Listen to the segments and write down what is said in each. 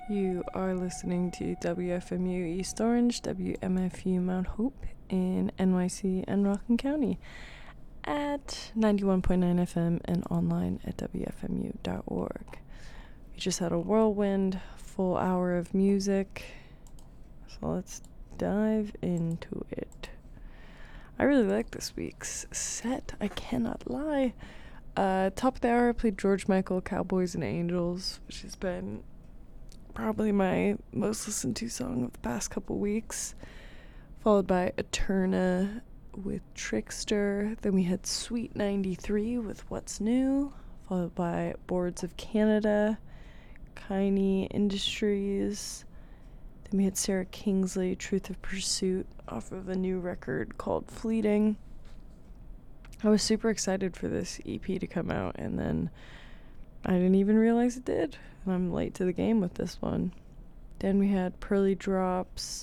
You are listening to WFMU East Orange, WMFU Mount Hope in NYC and Rockland County at 91.9 FM and online at WFMU.org. We just had a whirlwind, full hour of music, so let's dive into it. I really like this week's set, I cannot lie. Top of the hour, I played George Michael, Cowboys and Angels, which has been probably my most listened to song of the past couple weeks, followed by Eterna with Trickster. Then we had Sweet 93 with What's New, followed by Boards of Canada, Kiney Industries. Then we had Sarah Kingsley, Truth of Pursuit, off of a new record called Fleeting. I was super excited for this EP to come out, and then I didn't even realize it did. And I'm late to the game with this one. Then we had Pearly Drops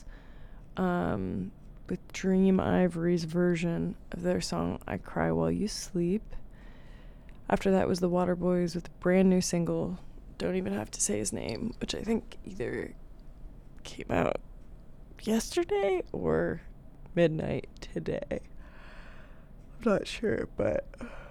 with Dream Ivory's version of their song I Cry While You Sleep. After that was the Waterboys with a brand new single, Don't Even Have to Say His Name, which I think either came out yesterday or midnight today. I'm not sure, but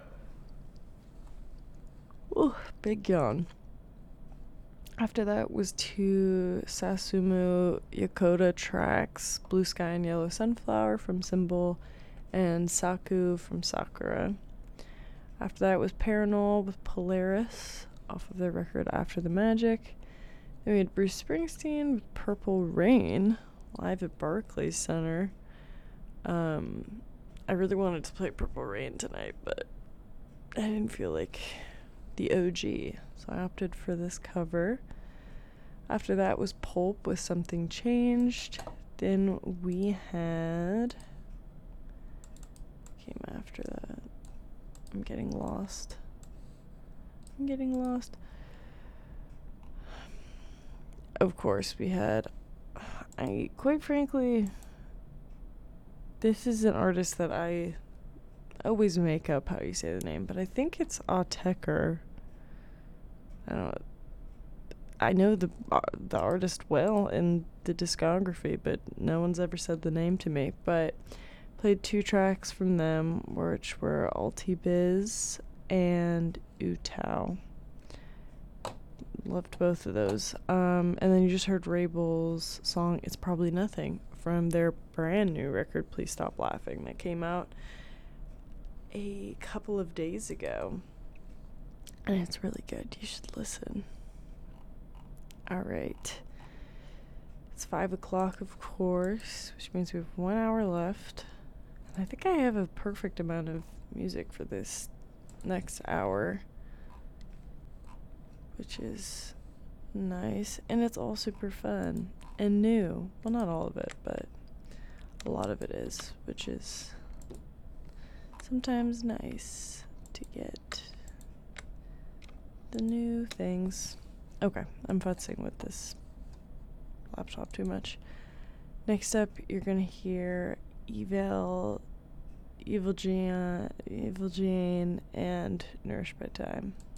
big yawn. After that was two Sasumu Yokota tracks, Blue Sky and Yellow Sunflower from Symbol and Saku from Sakura. After that was Paranol with Polaris off of their record After the Magic. Then we had Bruce Springsteen with Purple Rain live at Barclays Center. I really wanted to play Purple Rain tonight, but I didn't feel like the OG, so I opted for this cover. After that was Pulp with Something Changed. Then we had, came after that, I'm getting lost. Of course we had, quite frankly, this is an artist that I always make up how you say the name, but I think it's Autechre. I know the artist well and the discography, but no one's ever said the name to me. But played two tracks from them, which were Altibiz and Utao. Loved both of those. And then you just heard Rabel's song It's Probably Nothing from their brand new record Please Stop Laughing that came out a couple of days ago, and it's really good. You should listen. Alright, it's 5 o'clock, of course, which means we have 1 hour left, and I think I have a perfect amount of music for this next hour, which is nice, and it's all super fun and new. Well, not all of it, but a lot of it is, which is sometimes nice to get the new things. Okay, I'm futzing with this laptop too much. Next up, you're gonna hear Evil Jane, and Nourished by Time.